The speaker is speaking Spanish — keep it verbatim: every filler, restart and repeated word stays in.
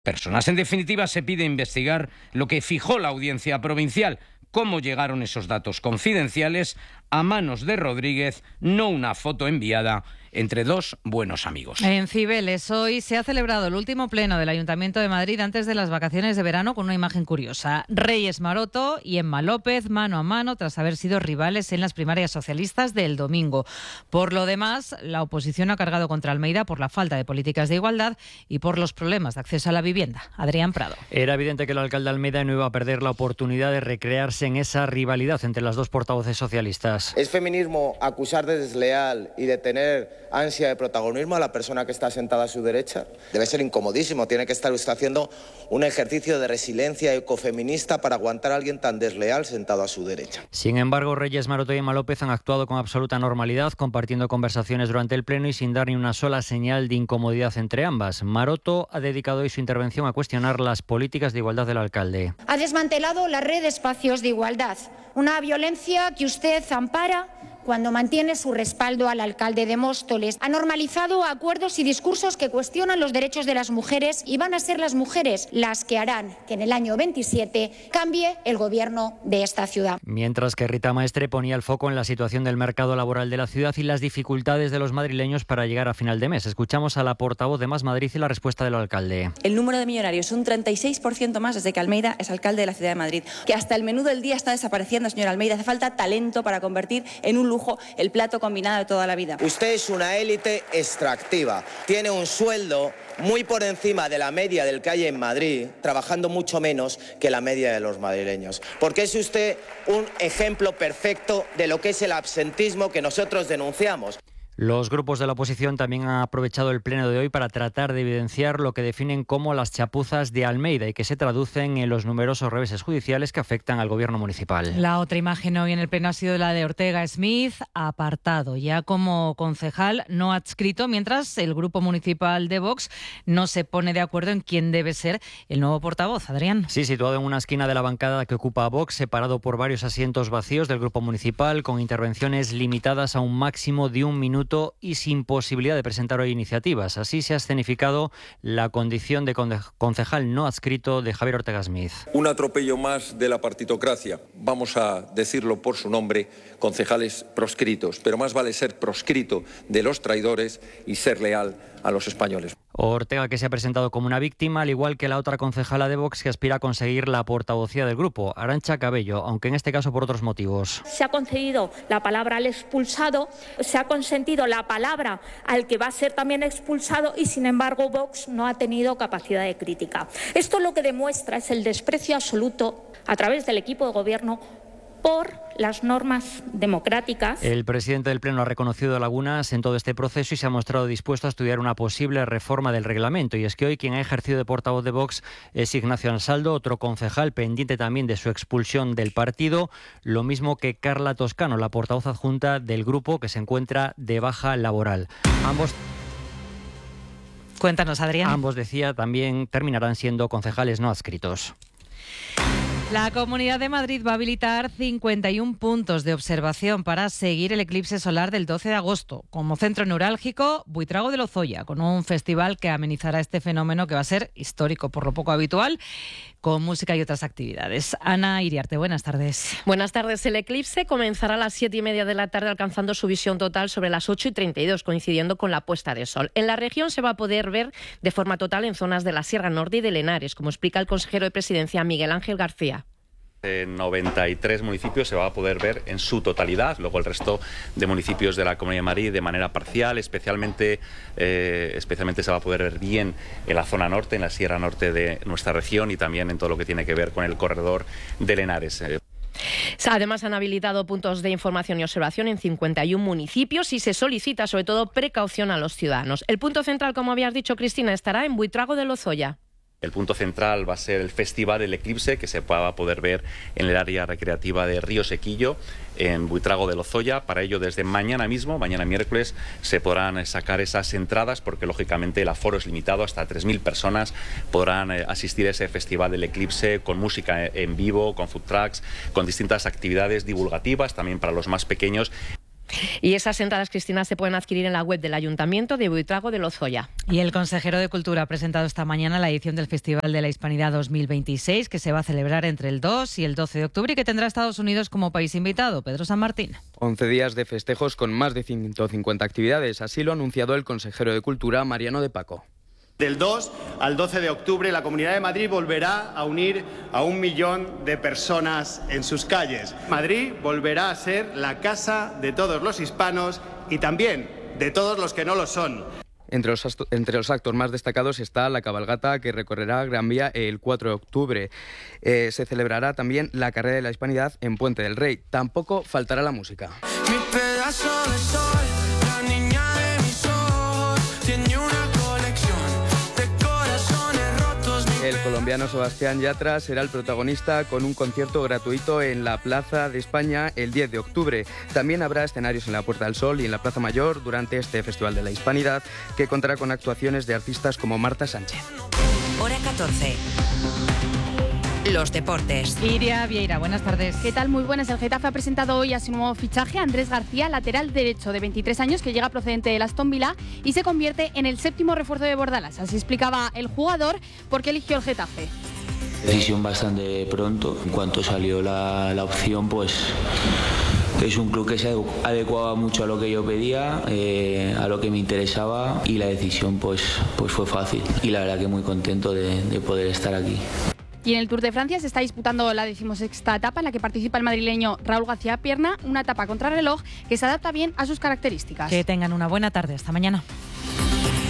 personas. En definitiva, se pide investigar lo que fijó la Audiencia Provincial, cómo llegaron esos datos confidenciales a manos de Rodríguez, no una foto enviada entre dos buenos amigos. En Cibeles hoy se ha celebrado el último pleno del Ayuntamiento de Madrid antes de las vacaciones de verano con una imagen curiosa. Reyes Maroto y Emma López mano a mano tras haber sido rivales en las primarias socialistas del domingo. Por lo demás, la oposición ha cargado contra Almeida por la falta de políticas de igualdad y por los problemas de acceso a la vivienda. Adrián Prado. Era evidente que el alcalde Almeida no iba a perder la oportunidad de recrearse en esa rivalidad entre las dos portavoces socialistas. ¿Es feminismo acusar de desleal y de tener ansia de protagonismo a la persona que está sentada a su derecha? Debe ser incomodísimo. Tiene que estar usted haciendo un ejercicio de resiliencia ecofeminista para aguantar a alguien tan desleal sentado a su derecha. Sin embargo, Reyes Maroto y Emma López han actuado con absoluta normalidad, compartiendo conversaciones durante el pleno y sin dar ni una sola señal de incomodidad entre ambas. Maroto ha dedicado hoy su intervención a cuestionar las políticas de igualdad del alcalde. Ha desmantelado la red de espacios de igualdad, una violencia que usted ampara cuando mantiene su respaldo al alcalde de Móstoles. Ha normalizado acuerdos y discursos que cuestionan los derechos de las mujeres y van a ser las mujeres las que harán que en el año veintisiete cambie el gobierno de esta ciudad. Mientras que Rita Maestre ponía el foco en la situación del mercado laboral de la ciudad y las dificultades de los madrileños para llegar a final de mes. Escuchamos a la portavoz de Más Madrid y la respuesta del alcalde. El número de millonarios es un treinta y seis por ciento más desde que Almeida es alcalde de la ciudad de Madrid. Que hasta el menú del día está desapareciendo, señor Almeida. Hace falta talento para convertir en un lujo el plato combinado de toda la vida. Usted es una élite extractiva. Tiene un sueldo muy por encima de la media del que hay en Madrid, trabajando mucho menos que la media de los madrileños. Porque es usted un ejemplo perfecto de lo que es el absentismo que nosotros denunciamos. Los grupos de la oposición también han aprovechado el pleno de hoy para tratar de evidenciar lo que definen como las chapuzas de Almeida y que se traducen en los numerosos reveses judiciales que afectan al gobierno municipal. La otra imagen hoy en el pleno ha sido la de Ortega Smith, apartado ya como concejal no adscrito, mientras el grupo municipal de Vox no se pone de acuerdo en quién debe ser el nuevo portavoz. Adrián. Sí, situado en una esquina de la bancada que ocupa Vox, separado por varios asientos vacíos del grupo municipal, con intervenciones limitadas a un máximo de un minuto y sin posibilidad de presentar hoy iniciativas. Así se ha escenificado la condición de concejal no adscrito de Javier Ortega Smith. Un atropello más de la partitocracia. Vamos a decirlo por su nombre, concejales proscritos. Pero más vale ser proscrito de los traidores y ser leal a los españoles. Ortega, que se ha presentado como una víctima, al igual que la otra concejala de Vox que aspira a conseguir la portavocía del grupo, Arantxa Cabello, aunque en este caso por otros motivos. Se ha concedido la palabra al expulsado, se ha consentido la palabra al que va a ser también expulsado y, sin embargo, Vox no ha tenido capacidad de crítica. Esto lo que demuestra es el desprecio absoluto a través del equipo de gobierno por las normas democráticas. El presidente del Pleno ha reconocido lagunas en todo este proceso y se ha mostrado dispuesto a estudiar una posible reforma del reglamento. Y es que hoy quien ha ejercido de portavoz de Vox es Ignacio Ansaldo, otro concejal pendiente también de su expulsión del partido, lo mismo que Carla Toscano, la portavoz adjunta del grupo que se encuentra de baja laboral. Ambos... Cuéntanos, Adrián. Ambos, decía, también terminarán siendo concejales no adscritos. La Comunidad de Madrid va a habilitar cincuenta y un puntos de observación para seguir el eclipse solar del doce de agosto. Como centro neurálgico, Buitrago de Lozoya, con un festival que amenizará este fenómeno que va a ser histórico, por lo poco habitual, con música y otras actividades. Ana Iriarte, buenas tardes. Buenas tardes. El eclipse comenzará a las siete y media de la tarde, alcanzando su visión total sobre las ocho y treinta y dos, coincidiendo con la puesta de sol. En la región se va a poder ver de forma total en zonas de la Sierra Norte y de Henares, como explica el consejero de Presidencia, Miguel Ángel García. En noventa y tres municipios se va a poder ver en su totalidad, luego el resto de municipios de la Comunidad de Madrid de manera parcial, especialmente, eh, especialmente se va a poder ver bien en la zona norte, en la Sierra Norte de nuestra región y también en todo lo que tiene que ver con el corredor de Henares. Además, han habilitado puntos de información y observación en cincuenta y un municipios y se solicita sobre todo precaución a los ciudadanos. El punto central, como habías dicho, Cristina, estará en Buitrago de Lozoya. El punto central va a ser el Festival del Eclipse, que se va a poder ver en el área recreativa de Río Sequillo, en Buitrago de Lozoya. Para ello, desde mañana mismo, mañana miércoles, se podrán sacar esas entradas, porque lógicamente el aforo es limitado, hasta tres mil personas podrán asistir a ese Festival del Eclipse con música en vivo, con food trucks, con distintas actividades divulgativas, también para los más pequeños. Y esas entradas, Cristina, se pueden adquirir en la web del Ayuntamiento de Buitrago de Lozoya. Y el consejero de Cultura ha presentado esta mañana la edición del Festival de la Hispanidad dos mil veintiséis, que se va a celebrar entre el dos y el doce de octubre y que tendrá a Estados Unidos como país invitado. Pedro San Martín. once días de festejos con más de ciento cincuenta actividades. Así lo ha anunciado el consejero de Cultura, Mariano de Paco. Del dos al doce de octubre, la Comunidad de Madrid volverá a unir a un millón de personas en sus calles. Madrid volverá a ser la casa de todos los hispanos y también de todos los que no lo son. Entre los, entre los actos más destacados está la cabalgata que recorrerá Gran Vía el cuatro de octubre. Eh, se celebrará también la carrera de la Hispanidad en Puente del Rey. Tampoco faltará la música. Mi pedazo de sol, la niña de mis ojos, tiene una colección de corazones rotos. El colombiano Sebastián Yatra será el protagonista con un concierto gratuito en la Plaza de España el diez de octubre. También habrá escenarios en la Puerta del Sol y en la Plaza Mayor durante este Festival de la Hispanidad, que contará con actuaciones de artistas como Marta Sánchez. Hora catorce. Los deportes. Iria Vieira, buenas tardes. ¿Qué tal? Muy buenas. El Getafe ha presentado hoy a su nuevo fichaje, Andrés García, lateral derecho de veintitrés años, que llega procedente del Aston Villa y se convierte en el séptimo refuerzo de Bordalás. Así explicaba el jugador por qué eligió el Getafe. Decisión bastante pronto. En cuanto salió la, la opción, pues es un club que se adecuaba mucho a lo que yo pedía, eh, a lo que me interesaba, y la decisión pues, pues fue fácil. Y la verdad que muy contento de, de poder estar aquí. Y en el Tour de Francia se está disputando la decimosexta etapa en la que participa el madrileño Raúl García Pierna, una etapa contrarreloj que se adapta bien a sus características. Que tengan una buena tarde. Hasta mañana.